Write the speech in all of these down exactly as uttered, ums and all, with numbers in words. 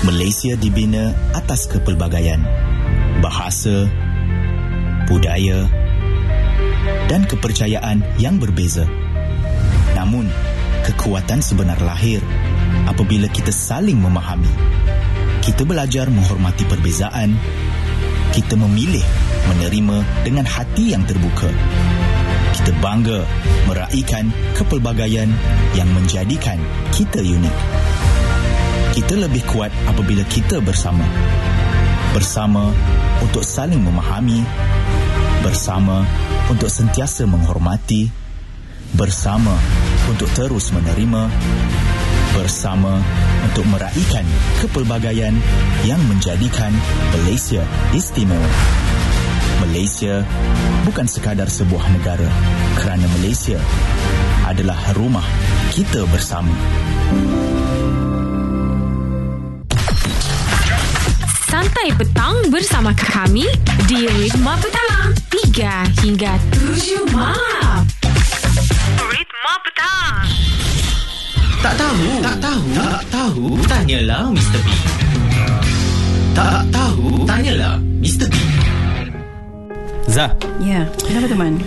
Malaysia dibina atas kepelbagaian bahasa, budaya dan kepercayaan yang berbeza. Namun, kekuatan sebenar lahir apabila kita saling memahami. Kita belajar menghormati perbezaan. Kita memilih menerima dengan hati yang terbuka. Kita bangga meraihkan kepelbagaian yang menjadikan kita unik. Kita lebih kuat apabila kita bersama. Bersama untuk saling memahami. Bersama untuk sentiasa menghormati. Bersama untuk terus menerima. Bersama untuk meraihkan kepelbagaian yang menjadikan Malaysia istimewa. Malaysia bukan sekadar sebuah negara, kerana Malaysia adalah rumah kita bersama. Santai petang bersama kami di Ritma Petang tiga hingga tujuh malam. Ritma Petang. Tak tahu, tak tahu, tak tahu, tanyalah Mister B. Tak tahu, tanyalah Mister B. Zah. Ya, kenapa teman?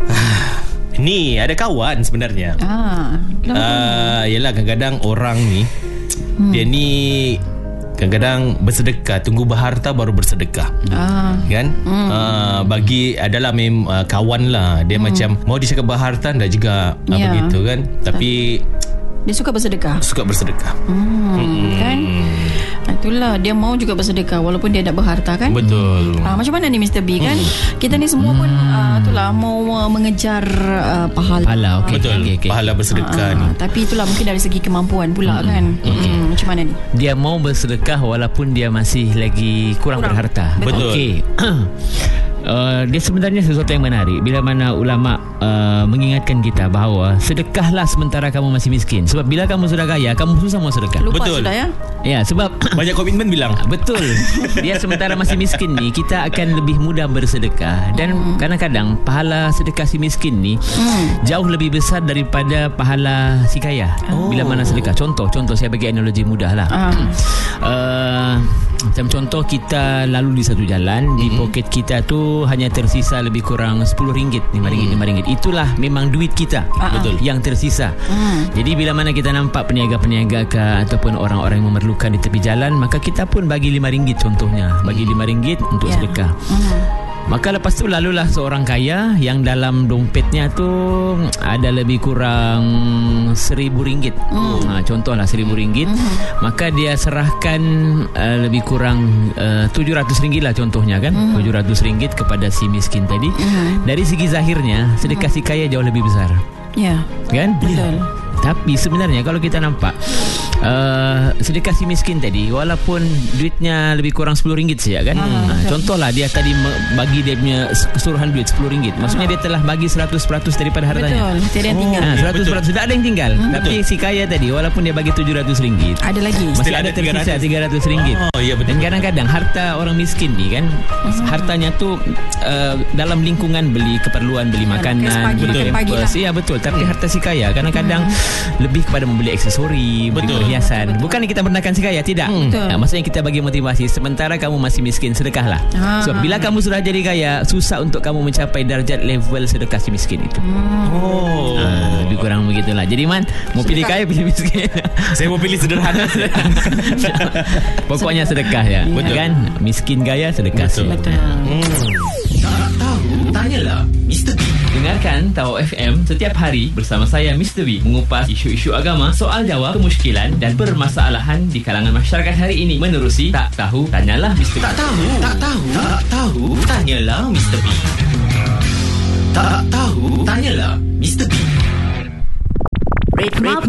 Ni ada kawan sebenarnya. Ah, kenapa? Uh, yelah kadang-kadang orang ni hmm. dia ni kadang-kadang bersedekah, tunggu berharta baru bersedekah. Ah. Kan? Hmm. Uh, bagi adalah mem uh, kawan lah. Dia hmm. macam mau dia cakap berharta dah juga yeah. uh, begitu kan. Tapi dia suka bersedekah. Suka bersedekah. Hmm, hmm. Kan? Itulah, dia mau juga bersedekah walaupun dia tak berharta kan. Betul. Ah, macam mana ni Mister B kan? Hmm. Kita ni semua pun uh, itulah mau uh, mengejar uh, pahala. Pahala, okay. Betul. Okay, okay. Pahala bersedekah uh, ni. Tapi itulah mungkin dari segi kemampuan pula hmm. kan. Okay. Hmm, macam mana ni? Dia mau bersedekah walaupun dia masih lagi kurang, kurang. berharta. Betul. Okey. Uh, dia sebenarnya sesuatu yang menarik bila mana ulama uh, mengingatkan kita bahawa sedekahlah sementara kamu masih miskin. Sebab bila kamu sudah kaya, kamu susah mau sedekah. Lupa betul. Sudah ya? Ya, sebab banyak komitmen bilang. Betul. Dia sementara masih miskin ni, kita akan lebih mudah bersedekah. Dan hmm. kadang-kadang pahala sedekah si miskin ni hmm. jauh lebih besar daripada pahala si kaya. Oh. Bila mana sedekah. Contoh, contoh saya bagi analogi mudah lah. Uh. Uh, macam contoh kita lalu di satu jalan, hmm. di poket kita tu hanya tersisa lebih kurang sepuluh ringgit, lima ringgit, lima ringgit. Itulah memang duit kita. Uh-huh. Betul. Yang tersisa. Uh-huh. Jadi bila mana kita nampak peniaga-peniaga ke ataupun orang-orang yang memerlukan di tepi jalan, maka kita pun bagi lima ringgit contohnya. Bagi lima ringgit untuk yeah. sedekah. Uh-huh. Maka lepas tu lalulah seorang kaya yang dalam dompetnya tu ada lebih kurang seribu ringgit. Mm. Ha, contohlah seribu ringgit. Mm. Maka dia serahkan uh, lebih kurang uh, tujuh ratus ringgit lah contohnya kan. Mm. tujuh ratus ringgit kepada si miskin tadi. Mm. Dari segi zahirnya sedekah si kaya jauh lebih besar. Ya. Yeah. Kan? Betul. Tapi sebenarnya kalau kita nampak uh, sedekah si miskin tadi walaupun duitnya lebih kurang sepuluh ringgit saja kan. Hmm. Ha, contohlah dia tadi bagi dia punya keseluruhan duit sepuluh ringgit. Maksudnya dia telah bagi seratus peratus daripada hartanya. Betul. Tidak ada yang tinggal. Ha, seratus peratus tidak ada yang tinggal. Hmm. Tapi betul. Si kaya tadi walaupun dia bagi tujuh ratus ringgit, ada lagi. Masih ada tersisa tiga ratus ringgit. Oh, iya betul. Dan kadang-kadang harta orang miskin ni kan hmm. hartanya tu uh, dalam lingkungan beli keperluan, beli makanan, beli pampers. Iya betul. Tapi hmm. harta si kaya kadang-kadang hmm. lebih kepada membeli aksesori, beli perhiasan. Bukan kita merendahkan si kaya, tidak. Hmm. Nah, maksudnya kita bagi motivasi. Sementara kamu masih miskin, sedekahlah. Ah. Sebab bila kamu sudah jadi kaya, susah untuk kamu mencapai darjat level sedekah si miskin itu. Hmm. Oh, ah, lebih kurang begitulah. Jadi Man, mau sedekah. Pilih kaya, pilih miskin. Saya mau pilih sederhana. Pokoknya sedekah ya. Betul. Kan? Miskin kaya, sedekah. Betul. Betul. Hmm. Tak tahu, tanyalah Mister B. Dengarkan Tahu F M setiap hari bersama saya Mister B mengupas isu-isu agama, soal jawab, kemusykilan dan permasalahan di kalangan masyarakat hari ini menerusi Tak Tahu Tanyalah Mister B. Tak tahu, tak tahu, tak tahu, tanyalah Mister B. Tak tahu, tanyalah Mister B. Ritma